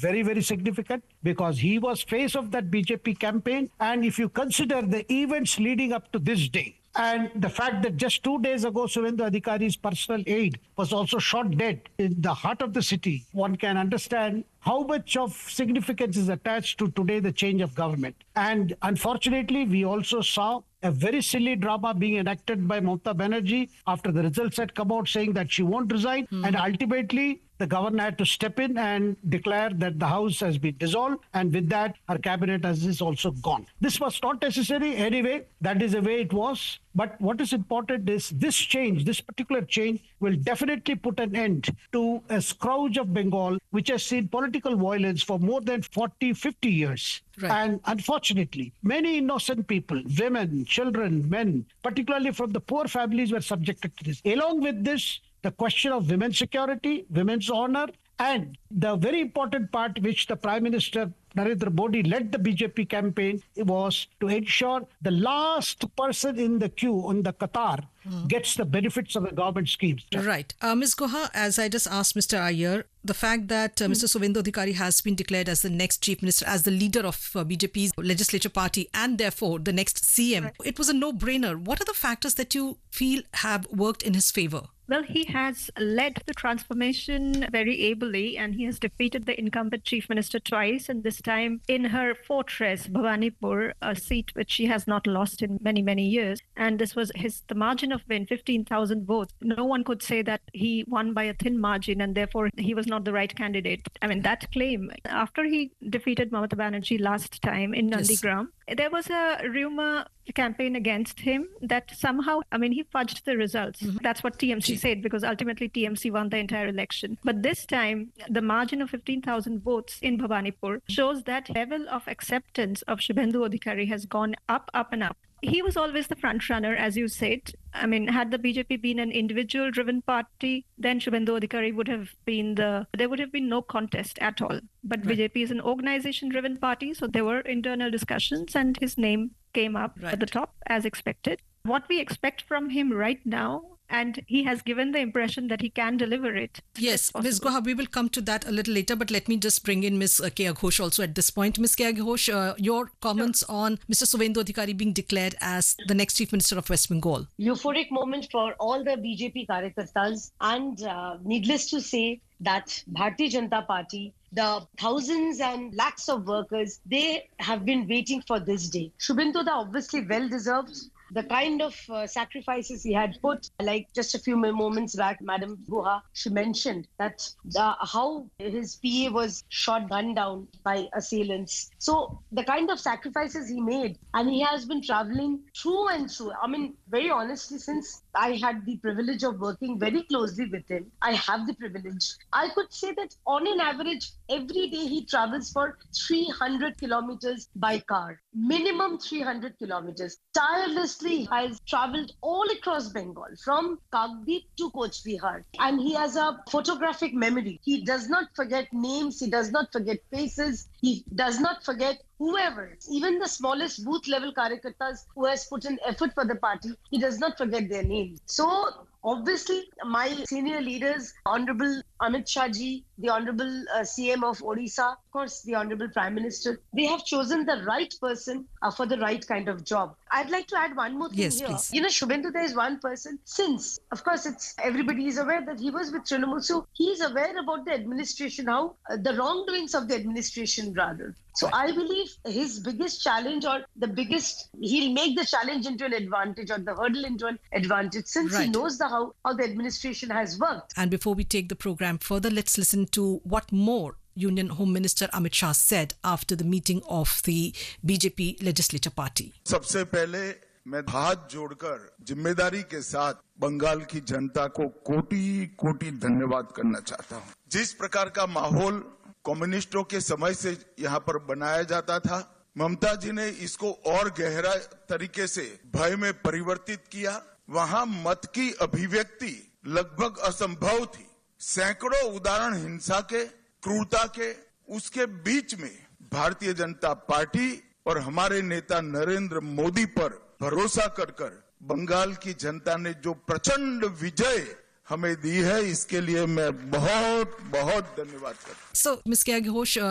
very, very significant because he was face of that BJP campaign. And if you consider the events leading up to this day, and the fact that just 2 days ago, Suvendu Adhikari's personal aide was also shot dead in the heart of the city, one can understand how much of significance is attached to today the change of government. And unfortunately, we also saw a very silly drama being enacted by Mamata Banerjee after the results had come out saying that she won't resign. And ultimately, the governor had to step in and declare that the house has been dissolved. And with that, her cabinet is also gone. This was not necessary anyway. That is the way it was. But what is important is this change, this particular change will definitely put an end to a scourge of Bengal, which has seen political violence for more than 40, 50 years. Right. And unfortunately, many innocent people, women, children, men, particularly from the poor families, were subjected to this. Along with this, the question of women's security, women's honor, and the very important part which the Prime Minister Narendra Modi led the BJP campaign was to ensure the last person in the queue, on the Qatar, gets the benefits of the government schemes. Right. Ms. Guha, as I just asked Mr. Iyer, the fact that Mr. Suvendu Adhikari has been declared as the next Chief Minister, as the leader of BJP's legislature party and therefore the next CM, it was a no-brainer. What are the factors that you feel have worked in his favour? Well, he has led the transformation very ably and he has defeated the incumbent chief minister twice, and this time in her fortress, Bhawanipur, a seat which she has not lost in many, many years. And this was the margin of win, 15,000 votes. No one could say that he won by a thin margin and therefore he was not the right candidate. I mean, that claim, after he defeated Mamata Banerjee last time in Nandigram, there was a rumor campaign against him that somehow, he fudged the results. That's what TMC said, because ultimately TMC won the entire election. But this time, the margin of 15,000 votes in Bhawanipur shows that level of acceptance of Shubhendu Adhikari has gone up, up and up. He was always the front runner, as you said. Had the BJP been an individual-driven party, then Shubhendu Adhikari would have been there would have been no contest at all. But BJP is an organization-driven party, so there were internal discussions and his name came up at the top as expected. What we expect from him right now, and he has given the impression that he can deliver it. Yes, Ms. Guha, we will come to that a little later, but let me just bring in Ms. Keya Ghosh also at this point. Ms. Keya Ghosh, your comments on Mr. Suvendu Adhikari being declared as the next Chief Minister of West Bengal. Euphoric moment for all the BJP Karyakartas, and needless to say that Bharatiya Janata Party, the thousands and lakhs of workers, they have been waiting for this day. Shubhendu obviously well deserved. The kind of sacrifices he had put, like just a few moments back, Madam Guha, she mentioned that how his PA was gunned down by assailants. So the kind of sacrifices he made, and he has been traveling through and through. Very honestly, since I had the privilege of working very closely with him, I have the privilege. I could say that on an average, every day he travels for 300 kilometers by car. Minimum 300 kilometers. Tirelessly has traveled all across Bengal, from Kagdip to Coach Bihar. And he has a photographic memory. He does not forget names. He does not forget faces. He does not forget whoever, even the smallest booth level Karyakartas who has put in effort for the party, he does not forget their names. So obviously, my senior leaders, Honorable Amit Shah ji, the Honorable CM of Odisha, of course, the Honorable Prime Minister, they have chosen the right person for the right kind of job. I'd like to add one more thing here. Please. Shubhendu, there is one person, since, of course, everybody is aware that he was with Trinamool, so he is aware about the administration, how the wrongdoings of the administration rather. So I believe his biggest challenge, or he'll make the challenge into an advantage, or the hurdle into an advantage, since he knows how the administration has worked. And before we take the program further, let's listen to what more Union Home Minister Amit Shah said after the meeting of the BJP legislature party. सबसे पहले मैं हाथ जोड़कर जिम्मेदारी के साथ बंगाल की जनता को कोटि धन्यवाद करना चाहता हूं। जिस प्रकार का माहौल कम्युनिस्टों के समय से यहाँ पर बनाया जाता था, ममता जी ने इसको और गहरा तरीके से भय में परिवर्तित किया। वहां मत की अभिव्यक्ति लगभग असंभव थी। सैकड़ों उदाहरण हिंसा के, क्रूरता के, उसके बीच में भारतीय जनता पार्टी और हमारे नेता नरेंद्र मोदी पर भरोसा कर बंगाल की जनता ने जो प्रचंड विजय हमें दी है, इसके लिए मैं बहुत बहुत धन्यवाद करता हूं। So, Ms. Keya Ghosh,